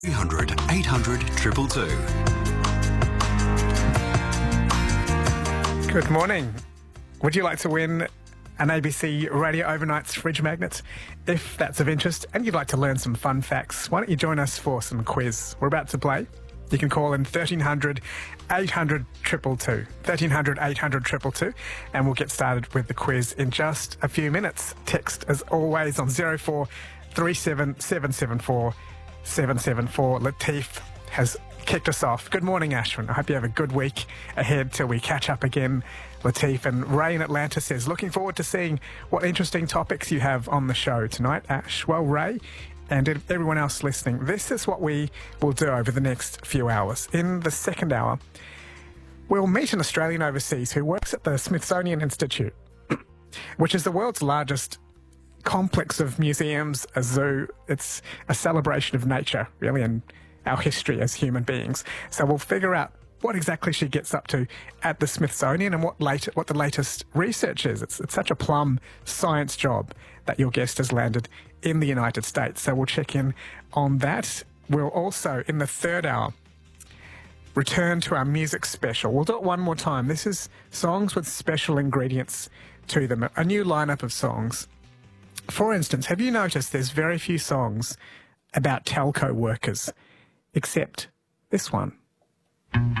300 800 222. Good morning. Would you like to win an ABC Radio Overnight's fridge magnet? If that's of interest and you'd like to learn some fun facts, why don't you join us for some quiz? We're about to play. You can call in 1300 800 222, 1300 800 222, and we'll get started with the quiz in just a few minutes. Text, as always, on 0437 774 774. Latif has kicked us off. Good morning, Ashwin. I hope you have a good week ahead till we catch up again, Latif. And Ray in Atlanta says, looking forward to seeing what interesting topics you have on the show tonight, Ash. Well, Ray, and everyone else listening, this is what we will do over the next few hours. In the second hour, we'll meet an Australian overseas who works at the Smithsonian Institute, which is the world's largest complex of museums, a zoo. It's a celebration of nature, really, and our history as human beings. So we'll figure out what exactly she gets up to at the Smithsonian and what the latest research is. It's such a plum science job that your guest has landed in the United States. So we'll check in on that. We'll also, in the third hour, return to our music special. We'll do it one more time. This is songs with special ingredients to them, a new lineup of songs. For instance, have you noticed there's very few songs about telco workers, except this one?